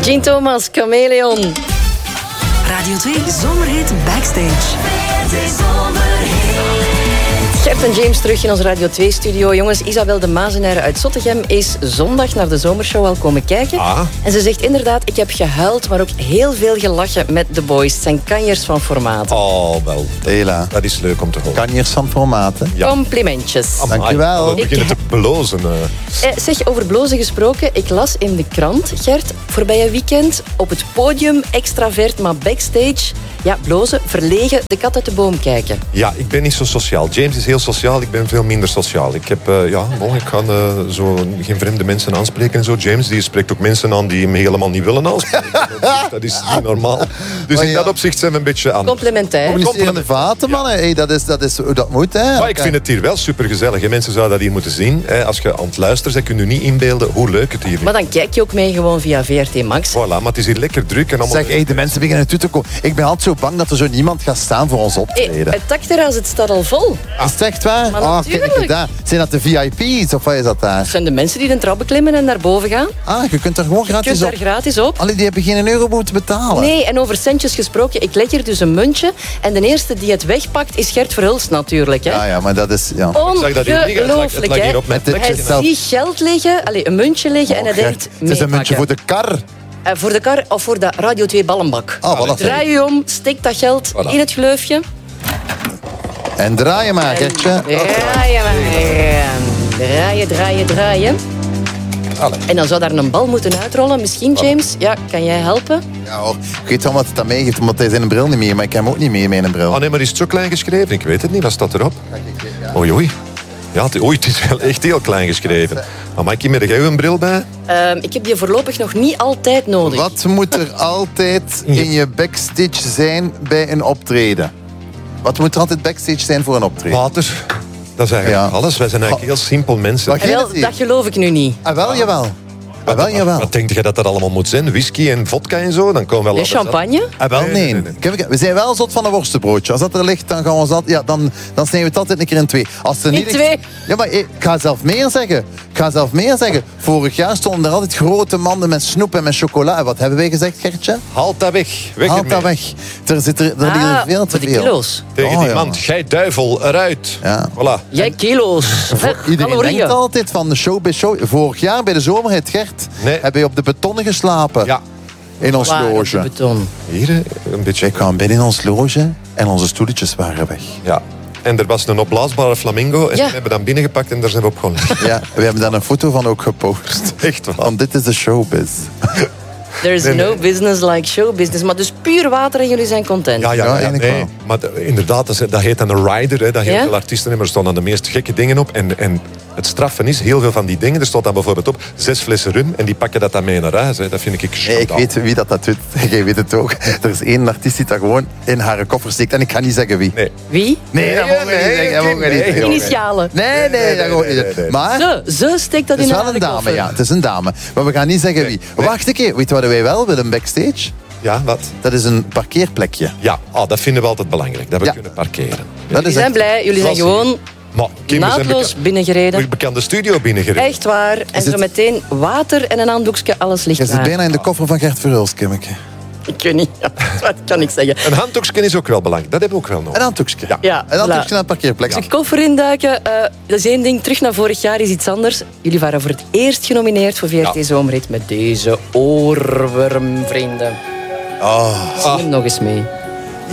Gene Thomas, Chameleon. Radio 2 Zomerhit Backstage. Gert en James terug in onze Radio 2-studio. Jongens, Isabel de Mazenaire uit Zottegem is zondag naar de zomershow al komen kijken. En ze zegt inderdaad, ik heb gehuild, maar ook heel veel gelachen met The Boys. Het zijn kanjers van formaat. Oh, wel. Hela. Dat is leuk om te horen. Kanjers van formaat, hè? Ja. Complimentjes. Dankjewel. We beginnen te blozen. Zeg, over blozen gesproken. Ik las in de krant, Gert, voorbije weekend op het podium, extravert, maar backstage. Ja, blozen, verlegen, de kat uit de boom kijken. Ja, ik ben niet zo sociaal. James is heel sociaal, ik ben veel minder sociaal. Ik heb, ik ga zo geen vreemde mensen aanspreken en zo. James, die spreekt ook mensen aan die hem helemaal niet willen aanspreken. Dat is niet normaal. Dus in dat opzicht zijn we een beetje anders. Complementair. Communicerende vaten, mannen. Hey, dat moet, hè. Maar ik vind het hier wel supergezellig. Hè. Mensen zouden dat hier moeten zien. Hè. Als je aan het luisteren bent, kun je niet inbeelden hoe leuk het hier is. Maar dan kijk je ook mee gewoon via VRT Max. Voilà, maar het is hier lekker druk. En allemaal... Zeg, hey, de mensen beginnen toe te komen. Ik ben altijd zo bang dat er zo niemand gaat staan voor ons optreden. Het dakterras, het staat al vol. Is het echt waar? Maar Kijk eens daar. Zijn dat de VIP's of wat is dat daar? Dat zijn de mensen die de trap beklimmen en naar boven gaan. Je kunt er gewoon Je kunt gratis daar op. gratis op. Allee, die hebben geen euro moeten betalen. Nee, en over centjes gesproken, ik leg hier dus een muntje. En de eerste die het wegpakt is Gert Verhulst natuurlijk. Hè. Ja, maar dat is... Ja. Ik zag dat hier liggen. Ongelooflijk, Het lag hier hè. op mijn Met plekje. het- Hij ziet geld liggen, een muntje liggen en hij denkt, Het is een muntje voor de kar. Voor de kar of voor de Radio 2 ballenbak. Voilà. Draai je om, steek dat geld Voilà. in het gleufje. En draai je maar, Gertje. Draaien maar. Draaien. Allee. En dan zou daar een bal moeten uitrollen. Misschien, James, ja, kan jij helpen? Ja, hoor. Ik weet wel wat het aan meegeeft, omdat hij zijn bril niet mee, maar ik heb hem ook niet mee met een bril. Oh nee, maar is het zo klein geschreven? Ik weet het niet, wat staat erop? Oei. Ja, het is wel echt heel klein geschreven. Maar maak je met jij een bril bij? Ik heb die voorlopig nog niet altijd nodig. Wat moet er altijd in je backstage zijn bij een optreden? Wat moet er altijd backstage zijn voor een optreden? Water. Dat is eigenlijk alles. Wij zijn eigenlijk heel simpel mensen. Wat- Wel, dat geloof ik nu niet. Ah, wel, jawel. Ah, wel, jawel. Wat denk je dat dat allemaal moet zijn? Whisky en vodka en zo? Dan komen we wel De champagne? Ah, wel, nee. Nee. Kijk, we zijn wel zot van een worstenbroodje. Als dat er ligt, dan gaan we ons dat, ja, dan snijden we het altijd een keer in twee. Als het er niet In ligt- twee? Ja, maar ik ga zelf meer zeggen. Vorig jaar stonden er altijd grote manden met snoep en met chocola. En wat hebben wij gezegd, Gertje? Haal dat weg. Weg Haal ermee. dat weg. Er liggen er veel te voor de veel. kilo's. Tegen Oh, die ja. man. Gij duivel, eruit. Ja. Voilà. Jij kilo's. Iedereen Calorieën. denkt altijd van de show bij show. Vorig jaar bij de zomerhit, Gert, Nee. heb je op de betonnen geslapen. Ja. In ons Waar, op de loge. beton. Hier, een beetje. Wij kwamen binnen in ons loge en onze stoeltjes waren weg. Ja. En er was een opblaasbare flamingo. En Ja. die hebben we dan binnengepakt en daar zijn we op gaan liggen. Ja, we hebben daar een foto van ook gepost. Echt waar. Want dit is de showbiz. There's no business like show business. Maar dus puur water en jullie zijn content. Ja, eigenlijk nee. wel. Maar inderdaad, dat heet dan een rider. Hè, dat heel Ja? veel artiesten hebben. Er staan dan de meest gekke dingen op. En het straffen is, heel veel van die dingen. Er staat dan bijvoorbeeld op 6 flessen rum. En die pakken dat dan mee naar huis. Hè. Dat vind ik Nee, ik schandaal. weet wie dat doet. Jij weet het ook. Er is één artiest die dat gewoon in haar koffer steekt. En ik ga niet zeggen wie. Nee. Wie? Nee, dat mogen we niet zeggen. Dat mogen we niet zeggen. Initialen. Nee, dat gewoon niet. nee. Maar Ze steekt dat het in is wel haar een dame, koffer. ja. Het is een dame. Maar we gaan niet zeggen wie. Wacht een keer. Weet je wat wij wel willen backstage? Ja, wat? Dat is een parkeerplekje. Ja, dat vinden we altijd belangrijk. Dat we Ja. kunnen parkeren. Dat Jullie is zijn echt... blij. Jullie zijn Zoals gewoon Maar Kim, we zijn naadloos binnengereden. bekende studio binnengereden. Echt waar. En Is het- zo meteen water en een handdoekje. Alles ligt Je zit daar. bijna in de koffer van Gert Verhulst, Kimmeke. Ik weet niet. Ja, dat kan ik zeggen. Een handdoekje is ook wel belangrijk. Dat hebben we ook wel nodig. Een handdoekje. Ja. Ja, Een handdoekje voilà. naar het parkeerplekje. De koffer induiken, dat is één ding. Terug naar vorig jaar is iets anders. Jullie waren voor het eerst genomineerd voor VRT Ja. Zomerhit met deze oorworm, vrienden. Zie hem nog eens mee.